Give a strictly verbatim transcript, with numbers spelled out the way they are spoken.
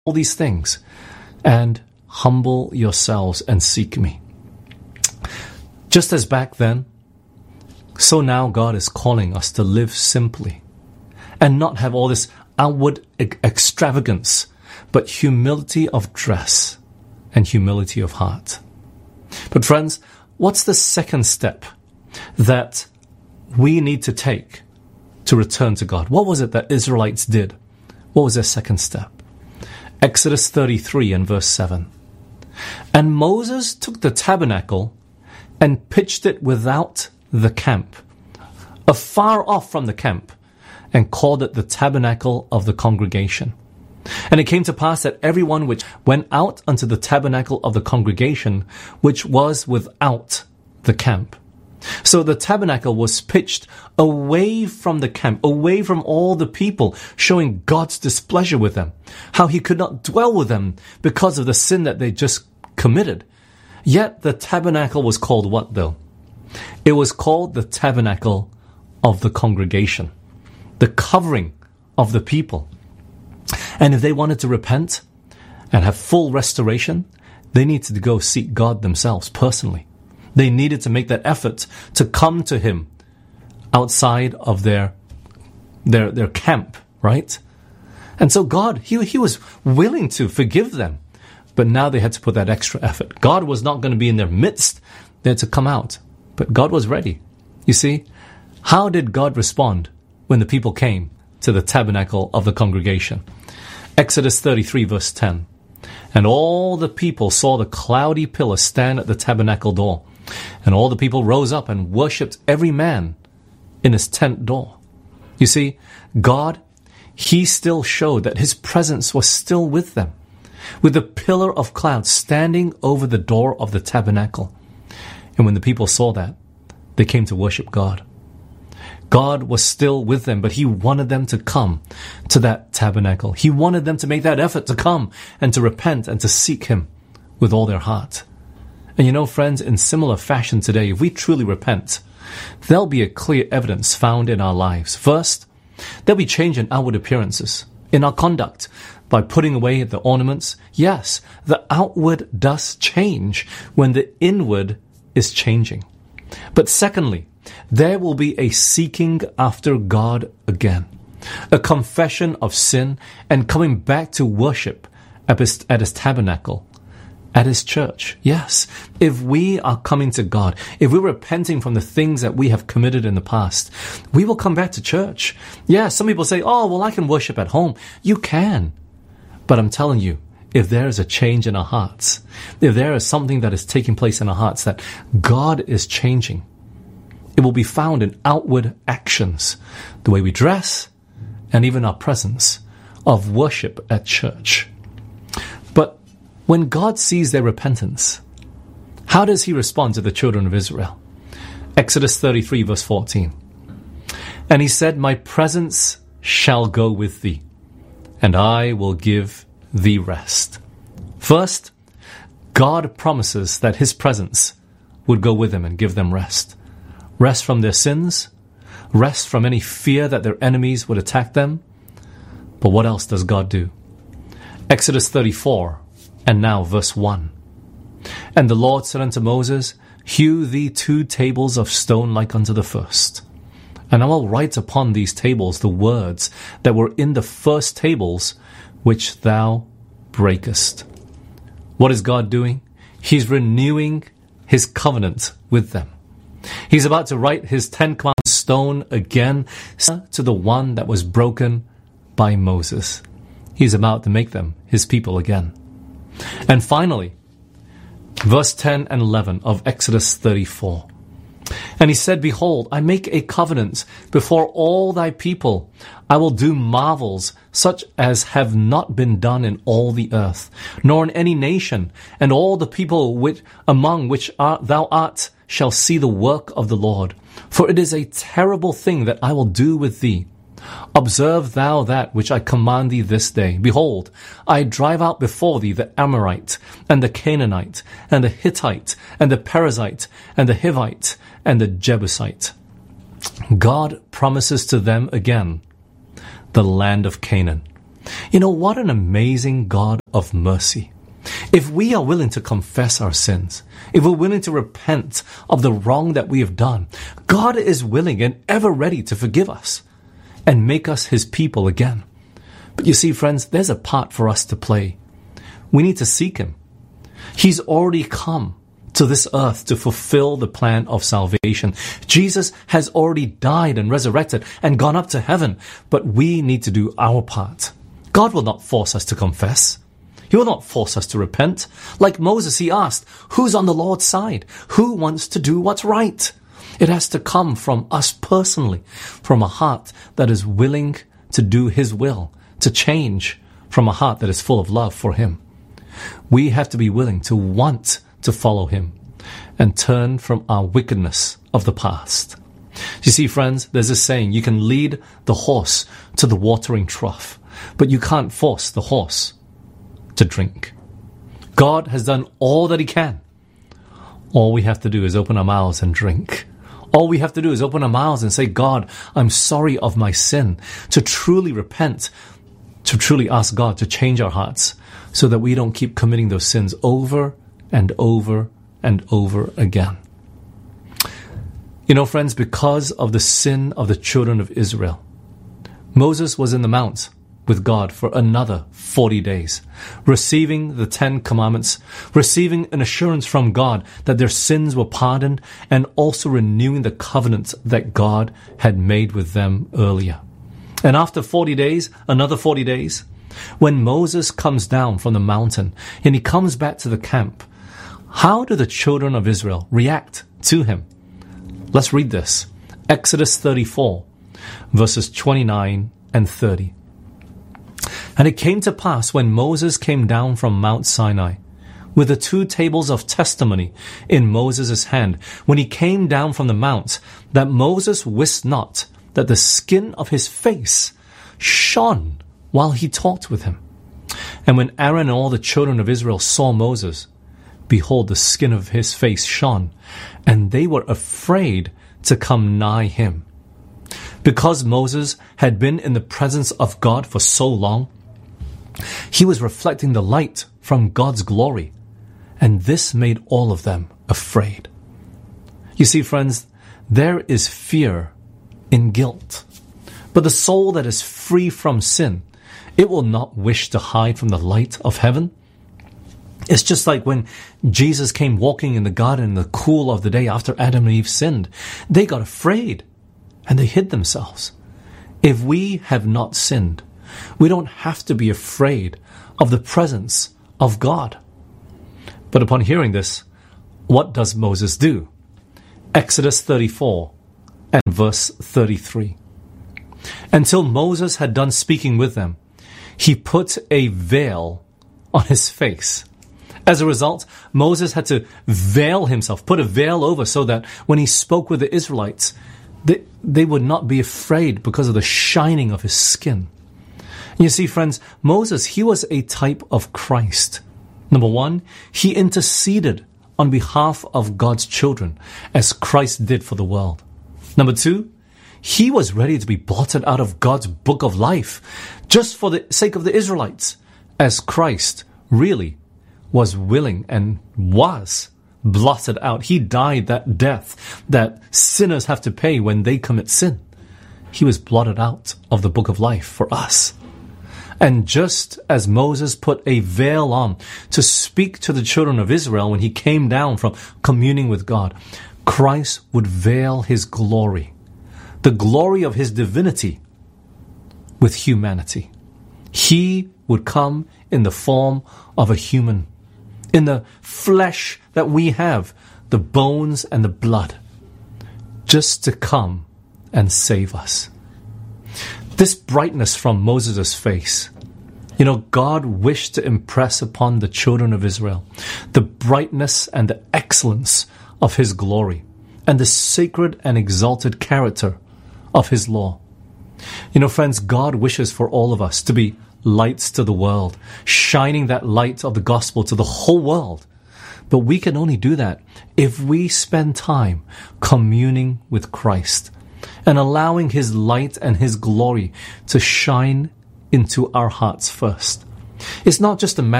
all these things, and humble yourselves and seek me. Just as back then, so now God is calling us to live simply and not have all this outward e- extravagance, but humility of dress and humility of heart. But friends, what's the second step that we need to take to return to God? What was it that Israelites did? What was their second step? Exodus thirty-three and verse seven. And Moses took the tabernacle and pitched it without the camp, afar off from the camp, and called it the tabernacle of the congregation. And it came to pass that everyone which went out unto the tabernacle of the congregation, which was without the camp. So the tabernacle was pitched away from the camp, away from all the people, showing God's displeasure with them, how he could not dwell with them because of the sin that they just committed. Yet the tabernacle was called what though? It was called the tabernacle of the congregation, the covering of the people. And if they wanted to repent and have full restoration, they needed to go seek God themselves personally. They needed to make that effort to come to him outside of their their their camp, right? And so God, he, he was willing to forgive them, but now they had to put that extra effort. God was not going to be in their midst. They had to come out, but God was ready. You see, how did God respond when the people came to the tabernacle of the congregation? Exodus thirty-three verse ten. And all the people saw the cloudy pillar stand at the tabernacle door. And all the people rose up and worshipped every man in his tent door. You see, God, he still showed that his presence was still with them, with the pillar of cloud standing over the door of the tabernacle. And when the people saw that, they came to worship God. God was still with them, but he wanted them to come to that tabernacle. He wanted them to make that effort to come and to repent and to seek him with all their heart. And you know, friends, in similar fashion today, if we truly repent, there'll be a clear evidence found in our lives. First, there'll be change in outward appearances, in our conduct, by putting away the ornaments. Yes, the outward does change when the inward is changing. But secondly, there will be a seeking after God again, a confession of sin and coming back to worship at his, at his tabernacle, at his church. Yes, if we are coming to God, if we're repenting from the things that we have committed in the past, we will come back to church. Yeah, some people say, oh, well, I can worship at home. You can. But I'm telling you, if there is a change in our hearts, if there is something that is taking place in our hearts that God is changing, it will be found in outward actions, the way we dress, and even our presence of worship at church. But when God sees their repentance, how does he respond to the children of Israel? Exodus thirty-three verse fourteen. And he said, my presence shall go with thee, and I will give thee rest. First, God promises that his presence would go with them and give them rest. Rest from their sins, rest from any fear that their enemies would attack them. But what else does God do? Exodus thirty-four, and now verse one. And the Lord said unto Moses, hew thee two tables of stone like unto the first. And I will write upon these tables the words that were in the first tables which thou breakest. What is God doing? He's renewing his covenant with them. He's about to write his Ten Commandments stone again to the one that was broken by Moses. He's about to make them his people again. And finally, verse ten and eleven of Exodus thirty-four. And he said, behold, I make a covenant before all thy people. I will do marvels such as have not been done in all the earth, nor in any nation, and all the people which among which art, thou art shall see the work of the Lord. For it is a terrible thing that I will do with thee. Observe thou that which I command thee this day. Behold, I drive out before thee the Amorite, and the Canaanite, and the Hittite, and the Perizzite, and the Hivite, and the Jebusite. God promises to them again the land of Canaan. You know, what an amazing God of mercy. If we are willing to confess our sins, if we're willing to repent of the wrong that we have done, God is willing and ever ready to forgive us and make us his people again. But you see, friends, there's a part for us to play. We need to seek him. He's already come to this earth to fulfill the plan of salvation. Jesus has already died and resurrected and gone up to heaven, but we need to do our part. God will not force us to confess. He will not force us to repent. Like Moses, he asked, who's on the Lord's side? Who wants to do what's right? It has to come from us personally, from a heart that is willing to do his will, to change from a heart that is full of love for him. We have to be willing to want to follow him and turn from our wickedness of the past. You see, friends, there's a saying, you can lead the horse to the watering trough, but you can't force the horse to drink. God has done all that he can. All we have to do is open our mouths and drink. All we have to do is open our mouths and say, God, I'm sorry of my sin, to truly repent, to truly ask God to change our hearts so that we don't keep committing those sins over and over and over again. You know, friends, because of the sin of the children of Israel, Moses was in the mount with God for another forty days, receiving the Ten Commandments, receiving an assurance from God that their sins were pardoned, and also renewing the covenant that God had made with them earlier. And after forty days, another forty days, when Moses comes down from the mountain and he comes back to the camp, how do the children of Israel react to him? Let's read this. Exodus thirty-four, verses twenty-nine and thirty. And it came to pass when Moses came down from Mount Sinai, with the two tables of testimony in Moses' hand, when he came down from the mount, that Moses wist not that the skin of his face shone while he talked with him. And when Aaron and all the children of Israel saw Moses, behold, the skin of his face shone, and they were afraid to come nigh him. Because Moses had been in the presence of God for so long, he was reflecting the light from God's glory, and this made all of them afraid. You see, friends, there is fear in guilt, but the soul that is free from sin, it will not wish to hide from the light of heaven. It's just like when Jesus came walking in the garden in the cool of the day after Adam and Eve sinned. They got afraid and they hid themselves. If we have not sinned, we don't have to be afraid of the presence of God. But upon hearing this, what does Moses do? Exodus thirty-four and verse thirty-three. Until Moses had done speaking with them, he put a veil on his face. As a result, Moses had to veil himself, put a veil over so that when he spoke with the Israelites, they, they would not be afraid because of the shining of his skin. And you see, friends, Moses, he was a type of Christ. Number one, he interceded on behalf of God's children as Christ did for the world. Number two, he was ready to be blotted out of God's book of life just for the sake of the Israelites, as Christ really was willing and was blotted out. He died that death that sinners have to pay when they commit sin. He was blotted out of the book of life for us. And just as Moses put a veil on to speak to the children of Israel when he came down from communing with God, Christ would veil his glory, the glory of his divinity, with humanity. He would come in the form of a human, in the flesh that we have, the bones and the blood, just to come and save us. This brightness from Moses' face, you know, God wished to impress upon the children of Israel the brightness and the excellence of his glory and the sacred and exalted character of his law. You know, friends, God wishes for all of us to be lights to the world, shining that light of the gospel to the whole world. But we can only do that if we spend time communing with Christ and allowing his light and his glory to shine into our hearts first. It's not just a matter